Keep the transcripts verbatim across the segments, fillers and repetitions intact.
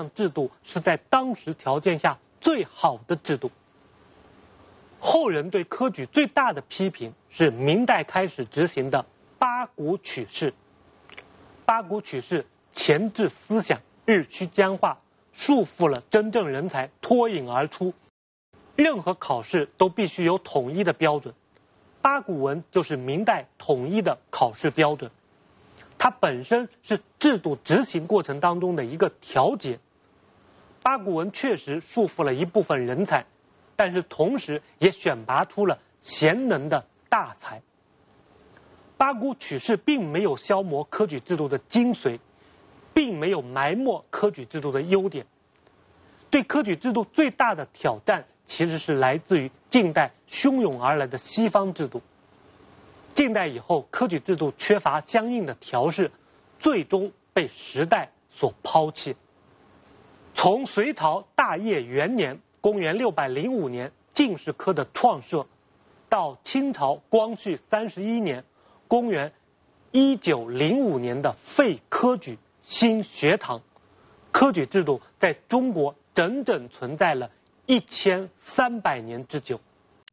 样制度是在当时条件下最好的制度。后人对科举最大的批评是明代开始执行的八股取士。八股取士前置思想日趋僵化，束缚了真正人才脱颖而出。任何考试都必须有统一的标准，八股文就是明代统一的考试标准。它本身是制度执行过程当中的一个调节。八股文确实束缚了一部分人才，但是同时也选拔出了贤能的大才。八股取士并没有消磨科举制度的精髓，并没有埋没科举制度的优点。对科举制度最大的挑战其实是来自于近代汹涌而来的西方制度。近代以后，科举制度缺乏相应的调试，最终被时代所抛弃。从隋朝大业元年公元六百零五年进士科的创设，到清朝光绪三十一年公元一九零五年的废科举新学堂，科举制度在中国整整存在了一千三百年之久。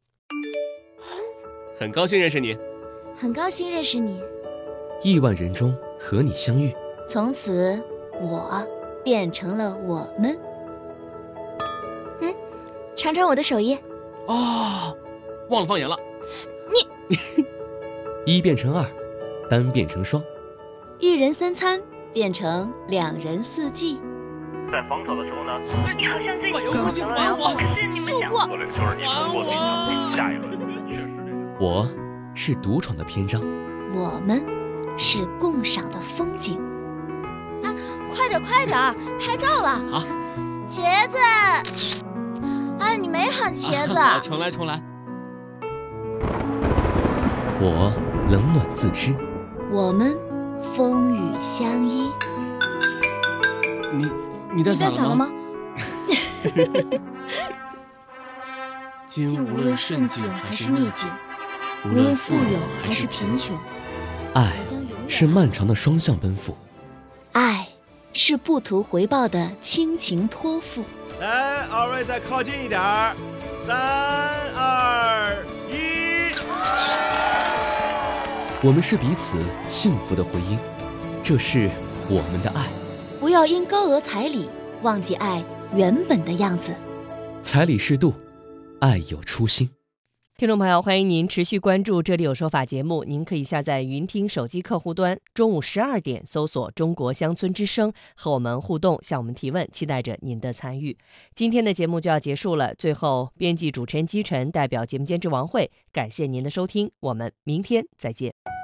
很高兴认识你。 很高兴认识你。 亿万人中和你相遇， 从此我变成了我们。嗯，尝尝我的手艺。 哦，忘了放盐了。 你一变成二，单变成双， 一人三餐变成两人四季。 在防守的时候呢， 你好像最近把游戏还我！ 可是你们想策略就是你通过下一轮确实这个。 我是独闯的篇章， 我们是共赏的风景。啊，快点快点，拍照了！ 好， 茄子。哎，你没喊茄子。 啊、重来重来。 我冷暖自知， 我们风雨相依。 你你带伞了吗？ 今无论顺境还是逆境，无论富有还是贫穷， 爱是漫长的双向奔赴， 爱是不图回报的亲情托付。 来，二位再靠近一点儿，三二一。 我们是彼此幸福的回音，这是我们的爱。 不要因高额彩礼忘记爱原本的样子。 彩礼适度，爱有初心。 听众朋友，欢迎您持续关注《这里有说法》节目。您可以下载云听手机客户端，中午十二点搜索中国乡村之声，和我们互动，向我们提问，期待着您的参与。今天的节目就要结束了，最后编辑主持人姬晨代表节目监制王慧，感谢您的收听，我们明天再见。